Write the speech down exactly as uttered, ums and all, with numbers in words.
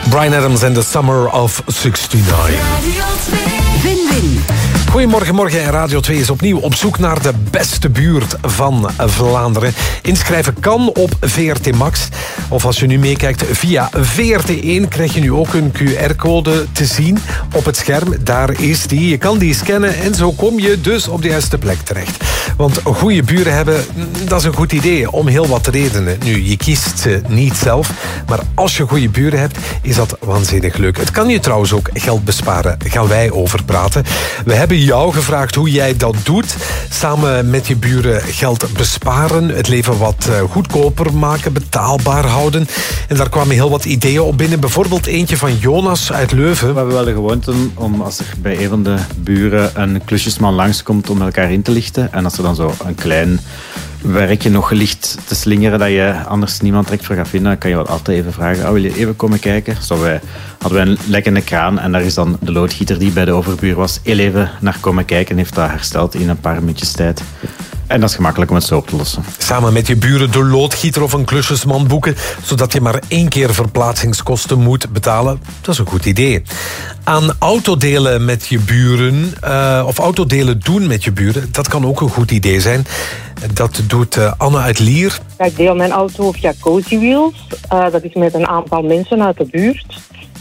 Bryan Adams en The Summer of zesennegentig. Win-win. Goedemorgen, morgen. Radio twee is opnieuw op zoek naar de beste buurt van Vlaanderen. Inschrijven kan op V R T Max. Of als je nu meekijkt via V R T één... krijg je nu ook een Q R-code te zien op het scherm. Daar is die. Je kan die scannen en zo kom je dus op de juiste plek terecht. Want goede buren hebben, dat is een goed idee om heel wat redenen. Nu, je kiest ze niet zelf. Maar als je goede buren hebt, is dat waanzinnig leuk. Het kan je trouwens ook geld besparen. Daar gaan wij over praten. We hebben jou gevraagd hoe jij dat doet. Samen met je buren geld besparen. Het leven wat goedkoper maken, betaalbaar houden. En daar kwamen heel wat ideeën op binnen. Bijvoorbeeld eentje van Jonas uit Leuven. We hebben wel de gewoonte om als er bij een van de buren een klusjesman langskomt om elkaar in te lichten. En als er dan zo een klein werkje nog ligt te slingeren dat je anders niemand direct voor gaat vinden, dan kan je wat altijd even vragen. Oh, wil je even komen kijken? Zo wij, hadden wij een lekkende kraan en daar is dan de loodgieter die bij de overbuur was heel even naar komen kijken en heeft dat hersteld in een paar minuutjes tijd. En dat is gemakkelijk om het zo op te lossen. Samen met je buren de loodgieter of een klusjesman boeken, zodat je maar één keer verplaatsingskosten moet betalen. Dat is een goed idee. Aan autodelen met je buren, uh, of autodelen doen met je buren, dat kan ook een goed idee zijn. Dat doet uh, Anne uit Lier. Ik deel mijn auto via Cozy Wheels. Uh, dat is met een aantal mensen uit de buurt.